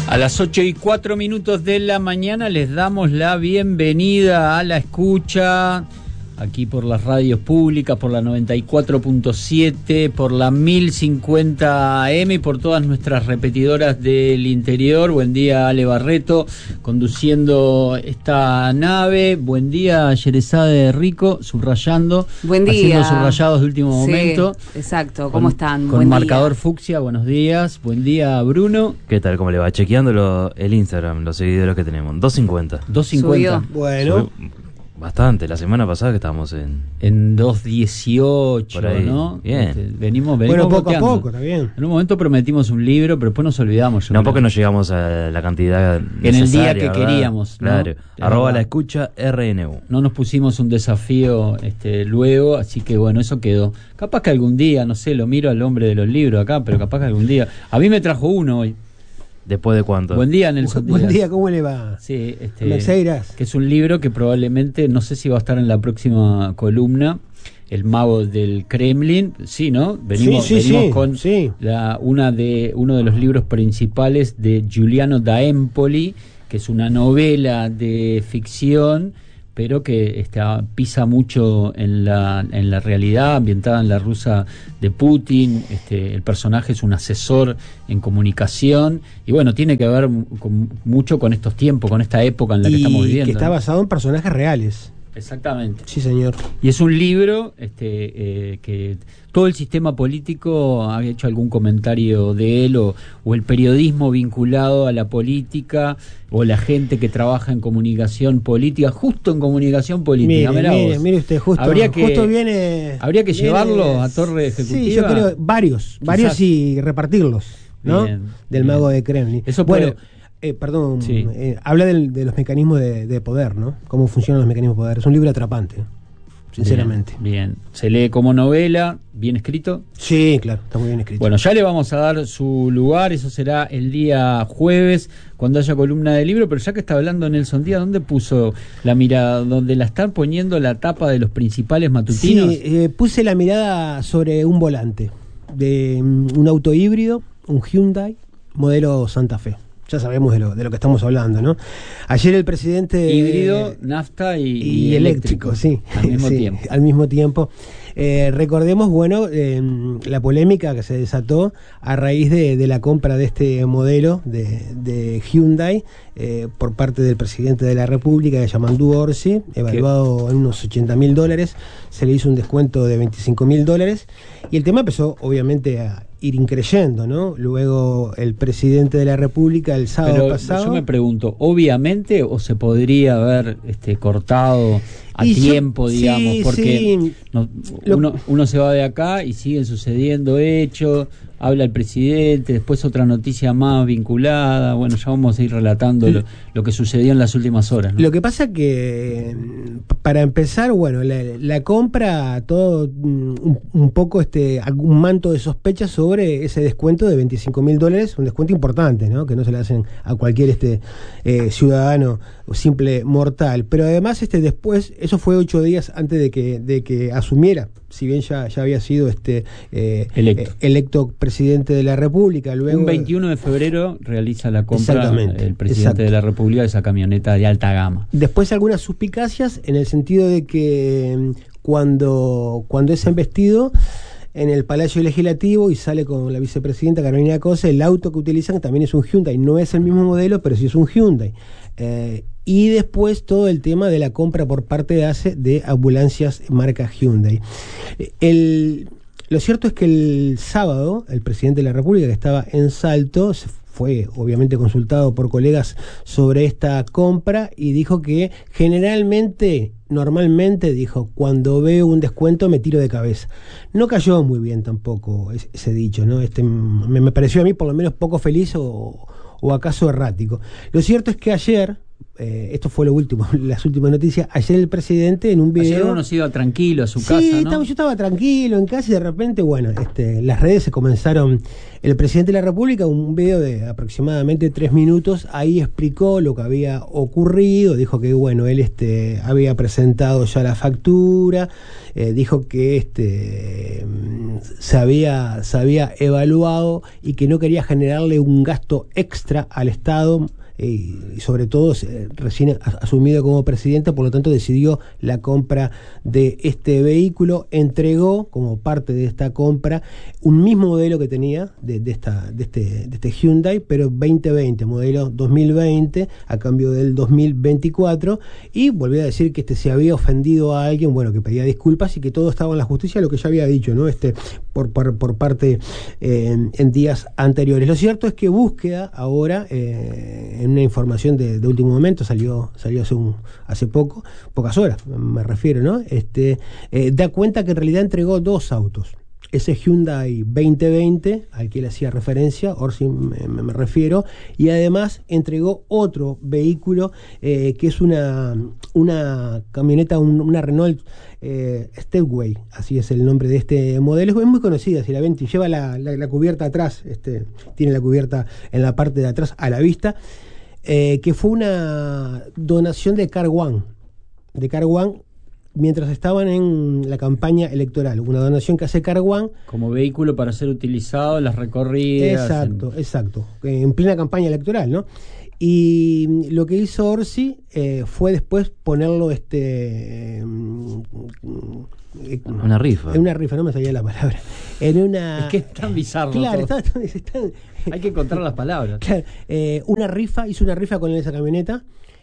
A las 8:04 de la mañana les damos la bienvenida a la escucha, aquí por las radios públicas, por la 94.7, por la 1050 AM y por todas nuestras repetidoras del interior. Buen día, Ale Barreto, conduciendo esta nave. Buen día, Yerezade Rico, subrayando. Buen día. Haciendo subrayados de último momento. Exacto, ¿cómo están? Con Buen marcador día. fucsia, buenos días. Buen día, Bruno. ¿Qué tal? ¿Cómo le va? Chequeando el Instagram, los seguidores que tenemos. 250. 250. Bueno. Bastante. La semana pasada que estábamos En 218, por ahí. ¿no? Bien. Venimos Bueno, poco boteando. a poco, está bien. En un momento prometimos un libro, pero después nos olvidamos. No, porque no llegamos a la cantidad En el necesaria, día que ¿verdad? queríamos, ¿no? Claro. La @ verdad. la escucha RNU. No nos pusimos un desafío luego, así que bueno, eso quedó. Capaz que algún día, no sé, lo miro al hombre de los libros acá, pero capaz que algún día. A mí me trajo uno hoy. ¿Después de cuánto? Buen día, Nelson Buen Díaz. día, ¿cómo le va? Sí, Mercedes. que es un libro que probablemente, no sé si va a estar en la próxima columna, El mago del Kremlin, sí, ¿no? Venimos con sí. uno de los libros principales de Giuliano da Empoli, que es una novela de ficción, pero que pisa mucho en la realidad, ambientada en la Rusia de Putin. El personaje es un asesor en comunicación y bueno, tiene que ver mucho con estos tiempos, con esta época en la que estamos viviendo. Que está ¿no? basado en personajes reales. Exactamente. Sí, señor. Y es un libro que todo el sistema político ha hecho algún comentario de él, o el periodismo vinculado a la política, o la gente que trabaja en comunicación política, justo en comunicación política. Mire usted, justo viene. Habría que llevarlo a torre ejecutiva. Sí, yo creo varios y repartirlos, ¿no? Bien, del bien. mago de Kremlin. Eso bueno, puede... Sí. Habla de los mecanismos de poder, ¿no? Cómo funcionan los mecanismos de poder. Es un libro atrapante, sinceramente. Bien. Se lee como novela, bien escrito. Sí, claro, está muy bien escrito. Bueno, ya le vamos a dar su lugar, eso será el día jueves, cuando haya columna de libro, pero ya que está hablando Nelson Díaz, ¿dónde puso la mirada? ¿Dónde la están poniendo la tapa de los principales matutinos? Sí, puse la mirada sobre un volante de un auto híbrido, un Hyundai, modelo Santa Fe. Ya sabemos de lo que estamos hablando, ¿no? Ayer el presidente... Híbrido, nafta y eléctrico, sí. Al mismo tiempo. Recordemos, bueno, la polémica que se desató a raíz de la compra de este modelo de Hyundai por parte del presidente de la República, Yamandu Orsi, evaluado en unos $80.000. Se le hizo un descuento de $25.000 y el tema empezó, obviamente, a ir increyendo, ¿no? Luego el presidente de la República el sábado pasado... Yo me pregunto, obviamente, o se podría haber cortado a tiempo, digamos, porque uno se va de acá y siguen sucediendo hechos, habla el presidente, después otra noticia más vinculada, bueno, ya vamos a ir relatando lo que sucedió en las últimas horas, ¿no? Lo que pasa que, para empezar, bueno, la compra, todo un poco algún manto de sospecha sobre ese descuento de $25.000, un descuento importante, ¿no? Que no se le hacen a cualquier ciudadano o simple mortal. Pero además después, eso fue 8 días antes de que asumiera, si bien ya había sido electo presidente de la República. Luego, un 21 de febrero realiza la compra el presidente de la República de esa camioneta de alta gama. Después algunas suspicacias en el sentido de que cuando es embestido en el Palacio Legislativo y sale con la vicepresidenta Carolina Cosa, el auto que utilizan también es un Hyundai, no es el mismo modelo, pero sí es un Hyundai. Y después todo el tema de la compra por parte de ACE de ambulancias marca Hyundai. Lo cierto es que el sábado el presidente de la República, que estaba en Salto, fue obviamente consultado por colegas sobre esta compra y dijo que normalmente dijo, cuando veo un descuento me tiro de cabeza. No cayó muy bien tampoco ese dicho, ¿no? Me pareció a mí por lo menos poco feliz o acaso errático. Lo cierto es que ayer esto fue lo último, las últimas noticias. Ayer el presidente en un video... Ayer uno se iba tranquilo a su casa, ¿no? Yo estaba tranquilo en casa y de repente, bueno, las redes se comenzaron... El presidente de la República, un video de aproximadamente 3 minutos, ahí explicó lo que había ocurrido, dijo que, bueno, él había presentado ya la factura, dijo que se había evaluado y que no quería generarle un gasto extra al Estado, y sobre todo recién asumido como presidente, por lo tanto decidió la compra de este vehículo. Entregó como parte de esta compra un mismo modelo que tenía de este Hyundai, pero 2020, modelo 2020 a cambio del 2024, y volvió a decir que se había ofendido a alguien, bueno, que pedía disculpas y que todo estaba en la justicia, lo que ya había dicho, ¿no? Por parte en días anteriores. Lo cierto es que Búsqueda ahora, en una información de último momento, salió hace pocas horas, me refiero, ¿no? Da cuenta que en realidad entregó 2 autos. Ese Hyundai 2020 al que él hacía referencia, Orsi me refiero, y además entregó otro vehículo que es una camioneta, una Renault Stepway, así es el nombre de este modelo. Es muy conocida, si la ven, lleva la cubierta atrás, tiene la cubierta en la parte de atrás a la vista, que fue una donación de Car One, mientras estaban en la campaña electoral, una donación que hace Car One como vehículo para ser utilizado en las recorridas. Exacto, en plena campaña electoral, ¿no? Y lo que hizo Orsi fue después ponerlo una rifa. En una rifa, no me salía la palabra. Es que es tan bizarro. Claro, hay que encontrar las palabras. Claro, hizo una rifa con esa camioneta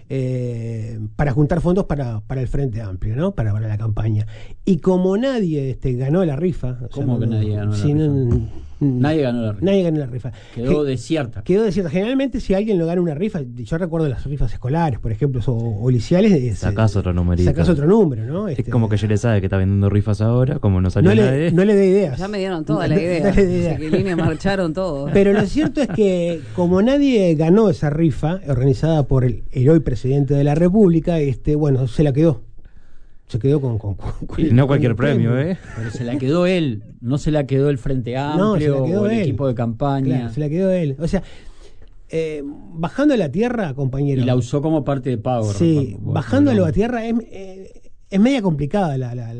para juntar fondos para el Frente Amplio, ¿no? Para la campaña. Y como nadie ganó la rifa... ¿Cómo que nadie ganó la rifa? Nadie ganó la rifa. Nadie ganó la rifa. Quedó desierta. Generalmente, si alguien lo gana una rifa, yo recuerdo las rifas escolares, por ejemplo, o liciales, sacás otro numerito. Sacás otro número, ¿no? Es como que ya le sabe que está vendiendo rifas ahora, como no salió nadie. No le dé ideas. Ya me dieron toda la idea. Que línea marcharon todos. Pero lo cierto es que, como nadie ganó esa rifa, organizada por el hoy presidente de la República, bueno, se la quedó. Se quedó con y no cualquier premio, Pero se la quedó él, no se la quedó el Frente Amplio o el equipo de campaña. Claro, se la quedó él. O sea, bajando a la tierra, compañero. Y la usó como parte de pago. Sí, bajándolo a tierra es media complicada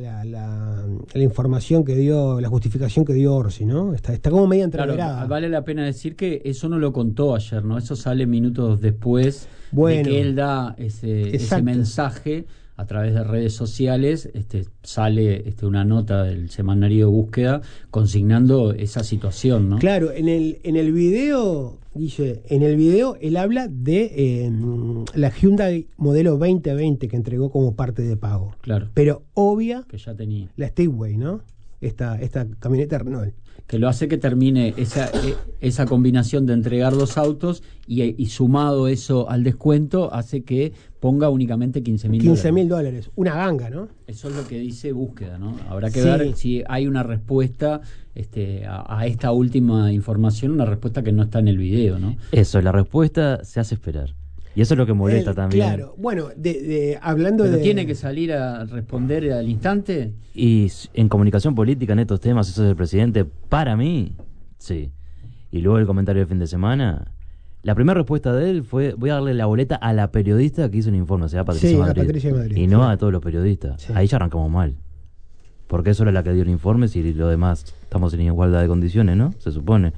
la información que dio, la justificación que dio Orsi, ¿no? Está como media entreverada. Claro, vale la pena decir que eso no lo contó ayer, ¿no? Eso sale minutos después de que él da ese mensaje a través de redes sociales. Sale una nota del semanario Búsqueda consignando esa situación, ¿no? Claro, en el video, Guille, él habla de la Hyundai modelo 2020 que entregó como parte de pago. Claro. Pero obvia que ya tenía la Stepway, ¿no? Esta camioneta Renault. Que lo hace que termine esa combinación de entregar 2 autos y sumado eso al descuento hace que ponga únicamente $15,000. $15,000, una ganga, ¿no? Eso es lo que dice Búsqueda, ¿no? Habrá que ver si hay una respuesta a esta última información, una respuesta que no está en el video, ¿no? Eso, la respuesta se hace esperar. Y eso es lo que molesta también. Claro, bueno, hablando ¿Pero de... tiene que salir a responder al instante? Y en comunicación política, en estos temas, eso es el presidente, para mí, sí. Y luego el comentario del fin de semana, la primera respuesta de él fue: voy a darle la boleta a la periodista que hizo el informe, o sea, a Patricia Madrid. Y no a todos los periodistas. Sí. Ahí ya arrancamos mal. Porque eso era la que dio el informe, si lo demás estamos en igualdad de condiciones, ¿no? Se supone.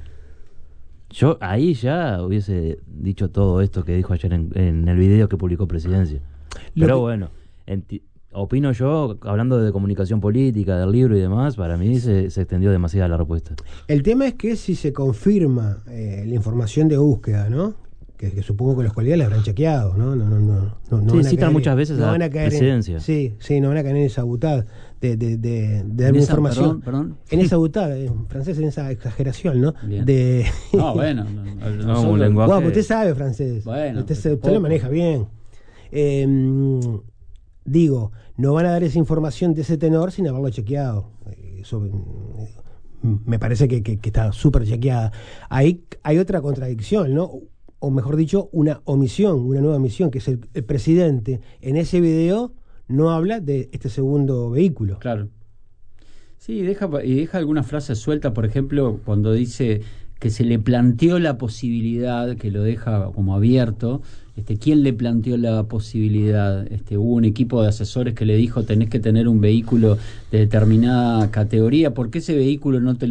Yo ahí ya hubiese dicho todo esto que dijo ayer en el video que publicó Presidencia. Pero bueno, opino yo, hablando de comunicación política, del libro y demás, para mí se extendió demasiado la respuesta. El tema es que si se confirma la información de Búsqueda, ¿no? Que supongo que los colegas la habrán chequeado, ¿no? Sí, citan muchas veces a Presidencia. Sí, no van a caer en esa butad de dar información. Perdón. En esa butad, en francés, en esa exageración, ¿no? Bien. Bueno. Un lenguaje. Bueno, usted sabe francés. Bueno, usted lo maneja bien. Digo, no van a dar esa información de ese tenor sin haberlo chequeado. Eso me parece que está súper chequeada. Hay otra contradicción, ¿no? o mejor dicho, una omisión, una nueva omisión, que es el presidente en ese video no habla de este segundo vehículo. Claro. Sí, deja algunas frases sueltas, por ejemplo, cuando dice que se le planteó la posibilidad, que lo deja como abierto. ¿Quién le planteó la posibilidad? Hubo un equipo de asesores que le dijo tenés que tener un vehículo de determinada categoría. ¿Por qué ese vehículo no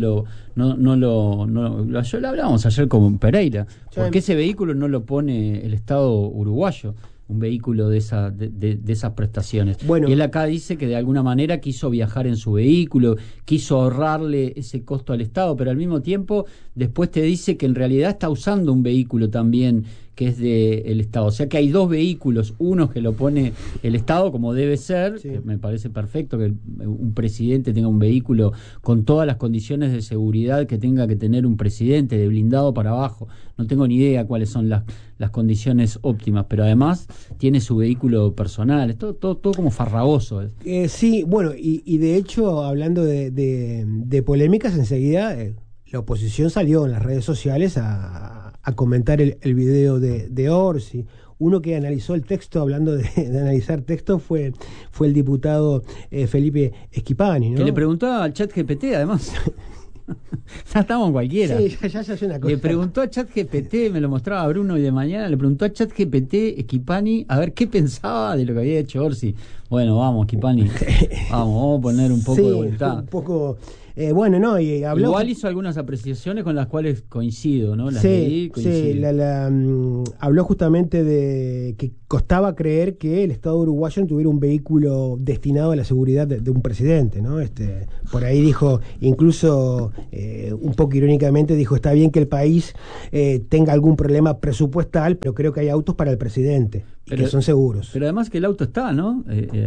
lo hablábamos ayer con Pereira? ¿Por qué ese vehículo no lo pone el Estado uruguayo? Un vehículo de esas prestaciones. Bueno, y él acá dice que de alguna manera quiso viajar en su vehículo, quiso ahorrarle ese costo al Estado, pero al mismo tiempo después te dice que en realidad está usando un vehículo también que es del Estado. O sea que hay dos vehículos, uno que lo pone el Estado como debe ser, sí, que me parece perfecto que un presidente tenga un vehículo con todas las condiciones de seguridad que tenga que tener un presidente, de blindado para abajo. No tengo ni idea cuáles son las condiciones óptimas, pero además tiene su vehículo personal. Es todo como farragoso. Sí, bueno, y de hecho, hablando de polémicas, enseguida la oposición salió en las redes sociales a comentar el video de Orsi. Uno que analizó el texto, hablando de analizar texto, fue el diputado Felipe Schipani, ¿no? Que le preguntaba al ChatGPT, además. Ya estamos cualquiera. Sí, ya se hace una cosa. Le preguntó a ChatGPT, me lo mostraba Bruno y de mañana, le preguntó a ChatGPT Schipani a ver qué pensaba de lo que había hecho Orsi. Bueno, vamos, Schipani, vamos a poner un poco de voluntad. Un poco. Bueno, no, y habló. Igual hizo algunas apreciaciones con las cuales coincido, ¿no? Las sí, leí, coincido. Sí, habló justamente de que costaba creer que el Estado uruguayo tuviera un vehículo destinado a la seguridad de un presidente, ¿no? Por ahí dijo, incluso un poco irónicamente, dijo, está bien que el país tenga algún problema presupuestal, pero creo que hay autos para el presidente. Pero, que son seguros. Pero además que el auto está, ¿no?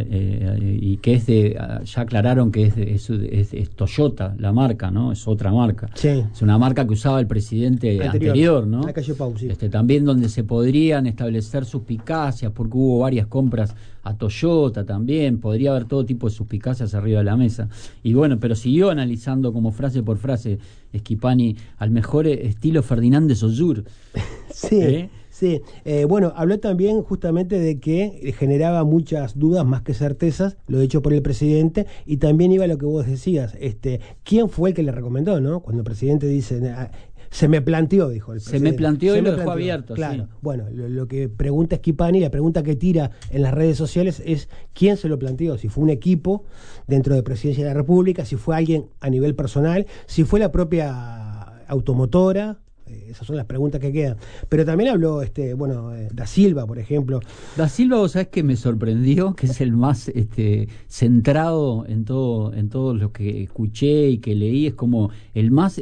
Y que es ya aclararon que es Toyota, la marca, ¿no? Es otra marca. Sí. Es una marca que usaba el presidente anterior, ¿no? La calle Pau, sí. También donde se podrían establecer suspicacias, porque hubo varias compras a Toyota también, podría haber todo tipo de suspicacias arriba de la mesa. Y bueno, pero siguió analizando como frase por frase Schipani al mejor estilo Ferdinand de Saussure. Sí. Sí, bueno, habló también justamente de que generaba muchas dudas más que certezas lo dicho por el presidente, y también iba a lo que vos decías, ¿quién fue el que le recomendó, no? Cuando el presidente dice, se me planteó, dijo el presidente. Se me planteó y lo dejó abierto. Claro, sí. Bueno, lo que pregunta Schipani, la pregunta que tira en las redes sociales es ¿quién se lo planteó? Si fue un equipo dentro de Presidencia de la República, si fue alguien a nivel personal, si fue la propia automotora. Esas son las preguntas que quedan. Pero también habló, Da Silva, por ejemplo. Da Silva, vos sabés que me sorprendió, que es el más centrado en todo lo que escuché y que leí, es como el más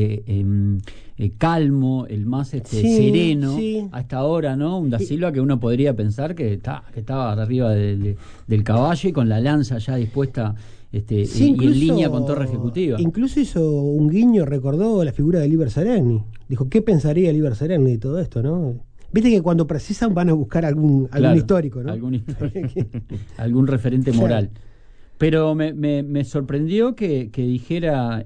calmo, el más sereno hasta ahora, ¿no? Un Da Silva que uno podría pensar que estaba arriba del caballo y con la lanza ya dispuesta. Incluso, y en línea con torre ejecutiva. Incluso hizo un guiño, recordó la figura de Liber Seregni. Dijo, ¿qué pensaría Liber Seregni de todo esto, no? Viste que cuando precisan van a buscar algún histórico, ¿no? Algún histórico. Algún referente moral. Pero me sorprendió que dijera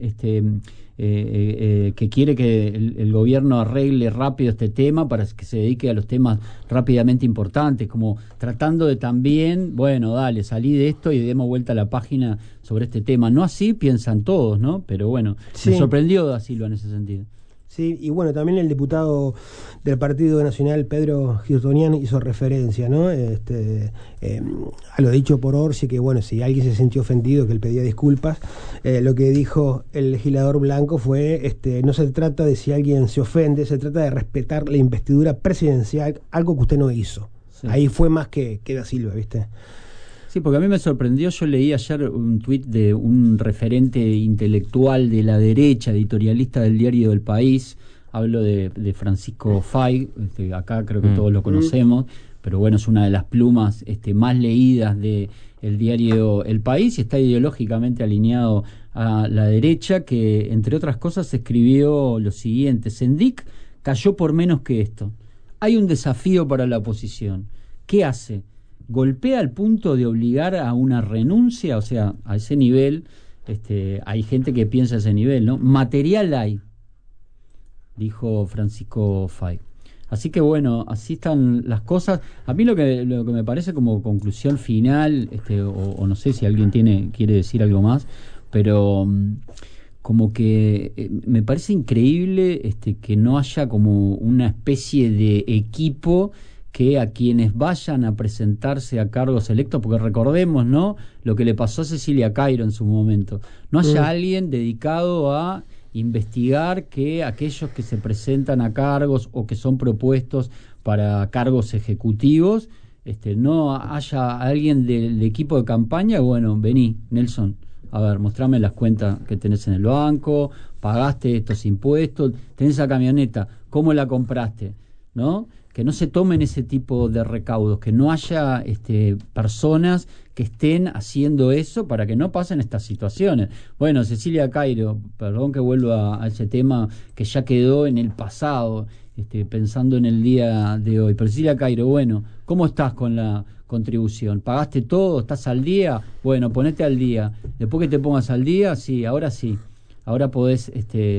que quiere que el gobierno arregle rápido este tema para que se dedique a los temas rápidamente importantes, como tratando de también, bueno, dale, salí de esto y demos vuelta a la página sobre este tema. No así piensan todos, ¿no? Pero bueno, me sorprendió Da Silva en ese sentido. Sí, y bueno, también el diputado del Partido Nacional, Pedro Giustonian, hizo referencia, ¿no? A lo dicho por Orsi, que bueno, si alguien se sintió ofendido, que él pedía disculpas, lo que dijo el legislador blanco fue, no se trata de si alguien se ofende, se trata de respetar la investidura presidencial, algo que usted no hizo. Sí. Ahí fue más que Da Silva, ¿viste? Sí, porque a mí me sorprendió, yo leí ayer un tuit de un referente intelectual de la derecha, editorialista del diario El País, hablo de Francisco Fay, acá creo que todos lo conocemos, pero bueno, es una de las plumas más leídas del diario El País y está ideológicamente alineado a la derecha, que entre otras cosas escribió lo siguiente: Sendik cayó por menos que esto. Hay un desafío para la oposición. ¿Qué hace? ¿Golpea al punto de obligar a una renuncia? O sea, a ese nivel, hay gente que piensa a ese nivel, ¿no? Material hay, dijo Francisco Fay. Así que bueno, así están las cosas. A mí lo que me parece como conclusión final, o no sé si alguien quiere decir algo más, pero como que me parece increíble que no haya como una especie de equipo que a quienes vayan a presentarse a cargos electos, porque recordemos, ¿no?, lo que le pasó a Cecilia Cairo en su momento, no haya alguien dedicado a investigar que aquellos que se presentan a cargos o que son propuestos para cargos ejecutivos, no haya alguien del equipo de campaña. Bueno, vení, Nelson, a ver, mostrame las cuentas que tenés en el banco, pagaste estos impuestos, tenés esa camioneta, ¿cómo la compraste? ¿No? Que no se tomen ese tipo de recaudos, que no haya personas que estén haciendo eso para que no pasen estas situaciones. Bueno, Cecilia Cairo, perdón que vuelva a ese tema que ya quedó en el pasado, pensando en el día de hoy. Pero Cecilia Cairo, bueno, ¿cómo estás con la contribución? ¿Pagaste todo? ¿Estás al día? Bueno, ponete al día. Después que te pongas al día, sí. Ahora podés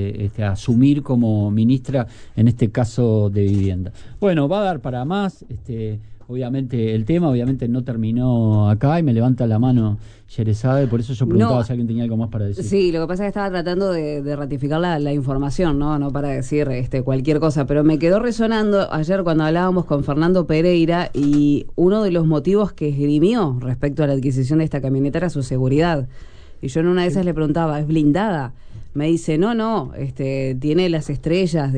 asumir como ministra, en este caso de vivienda. Bueno, va a dar para más. Obviamente el tema no terminó acá y me levanta la mano Sherezade, por eso yo preguntaba si alguien tenía algo más para decir. Sí, lo que pasa es que estaba tratando de ratificar la información, no para decir cualquier cosa, pero me quedó resonando ayer cuando hablábamos con Fernando Pereira, y uno de los motivos que esgrimió respecto a la adquisición de esta camioneta era su seguridad. Y yo en una de esas le preguntaba, ¿es blindada? Me dice, no, tiene las estrellas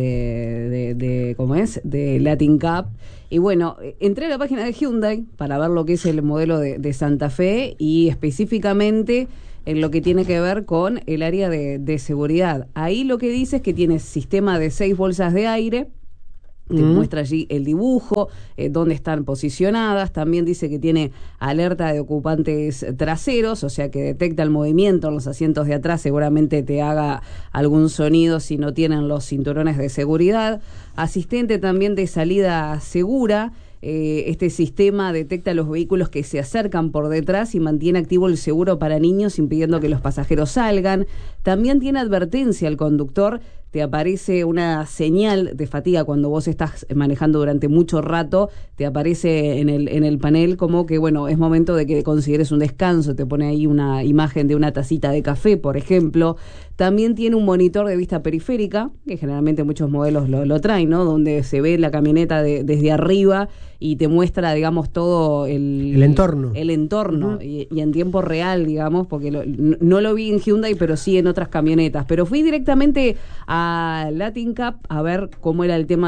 de ¿cómo es? De Latin Cup. Y bueno, entré a la página de Hyundai para ver lo que es el modelo de Santa Fe, y específicamente en lo que tiene que ver con el área de seguridad. Ahí lo que dice es que tiene sistema de 6 bolsas de aire. Te muestra allí el dibujo, dónde están posicionadas. También dice que tiene alerta de ocupantes traseros, o sea que detecta el movimiento en los asientos de atrás, seguramente te haga algún sonido si no tienen los cinturones de seguridad. Asistente también de salida segura. Este sistema detecta los vehículos que se acercan por detrás y mantiene activo el seguro para niños, impidiendo que los pasajeros salgan. También tiene advertencia al conductor. Te aparece una señal de fatiga cuando vos estás manejando durante mucho rato, te aparece en el panel como que, bueno, es momento de que consideres un descanso. Te pone ahí una imagen de una tacita de café, por ejemplo. También tiene un monitor de vista periférica, que generalmente muchos modelos lo traen, ¿no? Donde se ve la camioneta desde arriba y te muestra, digamos, todo el entorno. El entorno, y en tiempo real, digamos, porque no lo vi en Hyundai, pero sí en otras camionetas. Pero fui directamente a Latin Cup a ver cómo era el tema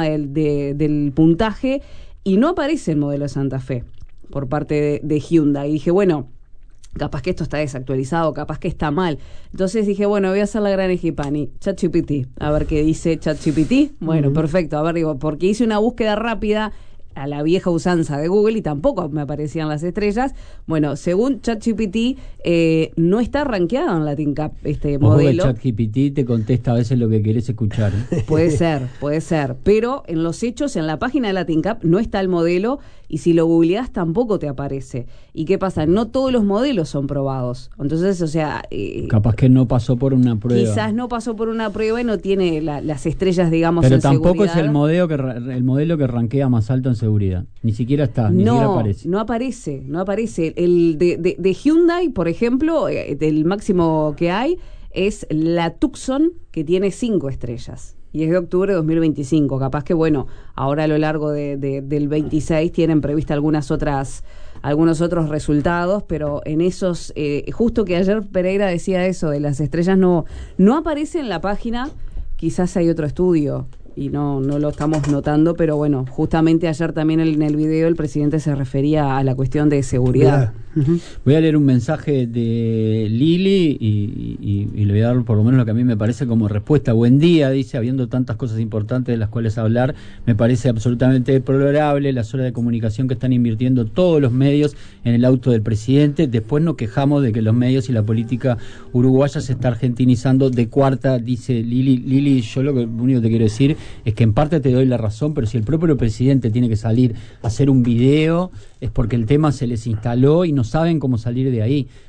del puntaje, y no aparece el modelo de Santa Fe por parte de Hyundai. Y dije, bueno, capaz que esto está desactualizado, capaz que está mal. Entonces dije, bueno, voy a hacer la gran Ejipani, ChatGPT, a ver qué dice ChatGPT. Bueno, perfecto, a ver, digo, porque hice una búsqueda rápida a la vieja usanza de Google y tampoco me aparecían las estrellas. Bueno, según ChatGPT, no está rankeado en Latin Cup modelo. ChatGPT te contesta a veces lo que querés escuchar. Puede ser. Pero en los hechos, en la página de Latin Cup no está el modelo, y si lo googleás tampoco te aparece. ¿Y qué pasa? No todos los modelos son probados. Entonces, o sea... capaz que no pasó por una prueba. Quizás no pasó por una prueba y no tiene las estrellas, digamos, pero en tampoco seguridad. Es el modelo que rankea más alto en seguridad. Ni siquiera está, ni siquiera aparece. No aparece. El de Hyundai, por ejemplo, el máximo que hay es la Tucson, que tiene 5 estrellas. Y es de octubre de 2025. Capaz que, bueno, ahora a lo largo del 26 tienen prevista algunos otros resultados, pero en esos, justo que ayer Pereira decía eso de las estrellas, no aparece en la página. Quizás hay otro estudio y no lo estamos notando, pero bueno, justamente ayer también en el video el presidente se refería a la cuestión de seguridad. Voy a leer un mensaje de Lili y le voy a dar por lo menos lo que a mí me parece como respuesta. Buen día, dice, habiendo tantas cosas importantes de las cuales hablar, me parece absolutamente deplorable las horas de comunicación que están invirtiendo todos los medios en el auto del presidente. Después nos quejamos de que los medios y la política uruguaya se está argentinizando de cuarta, dice Lili. Lili, yo lo único que te quiero decir es que en parte te doy la razón, pero si el propio presidente tiene que salir a hacer un video es porque el tema se les instaló y no saben cómo salir de ahí.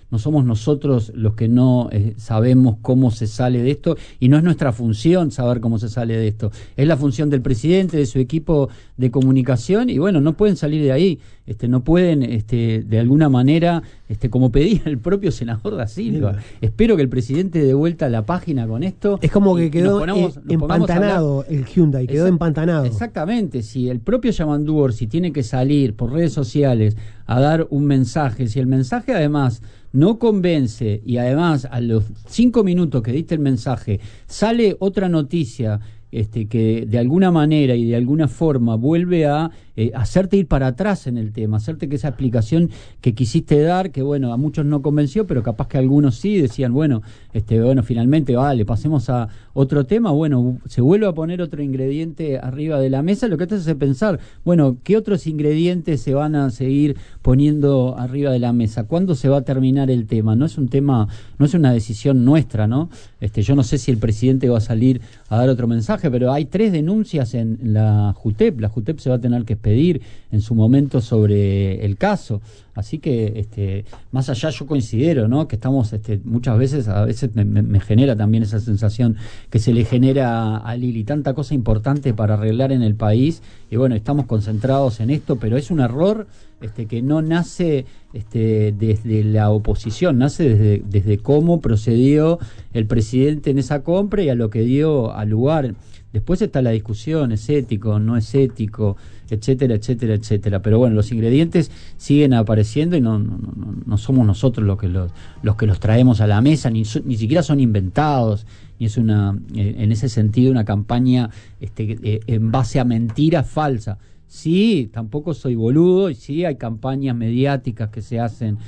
no somos nosotros los que no sabemos cómo se sale de esto, y no es nuestra función saber cómo se sale de esto, es la función del presidente, de su equipo de comunicación, y bueno, no pueden salir de ahí, no pueden de alguna manera, como pedía el propio senador Da Silva. Espero que el presidente dé vuelta a la página con esto. Es como que quedó empantanado el Hyundai, quedó empantanado. Exactamente, si el propio Yamandú Orsi tiene que salir por redes sociales a dar un mensaje, si el mensaje además no convence y además a los 5 minutos que diste el mensaje sale otra noticia que de alguna manera y de alguna forma vuelve a hacerte ir para atrás en el tema, hacerte que esa explicación que quisiste dar, que bueno, a muchos no convenció, pero capaz que algunos sí decían, bueno, finalmente vale, pasemos a otro tema, bueno, se vuelve a poner otro ingrediente arriba de la mesa, lo que te hace pensar, bueno, ¿qué otros ingredientes se van a seguir poniendo arriba de la mesa? ¿Cuándo se va a terminar el tema? No es un tema, no es una decisión nuestra, ¿no? Yo no sé si el presidente va a salir a dar otro mensaje, pero hay 3 denuncias en la JUTEP. La JUTEP se va a tener que expedir en su momento sobre el caso. Así que, más allá, yo considero, ¿no?, que estamos, muchas veces, a veces me genera también esa sensación que se le genera a Lili tanta cosa importante para arreglar en el país, y bueno, estamos concentrados en esto, pero es un error que no nace desde la oposición, nace desde cómo procedió el presidente en esa compra y a lo que dio al lugar. Después está la discusión, es ético, no es ético, etcétera, etcétera, etcétera. Pero bueno, los ingredientes siguen apareciendo y no somos nosotros los que los traemos a la mesa, ni siquiera son inventados, ni es en ese sentido una campaña en base a mentiras falsas. Sí, tampoco soy boludo, y sí hay campañas mediáticas que se hacen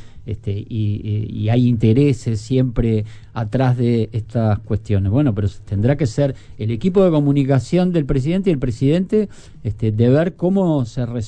y hay intereses siempre atrás de estas cuestiones. Bueno, pero tendrá que ser el equipo de comunicación del presidente y el presidente de ver cómo se resuelve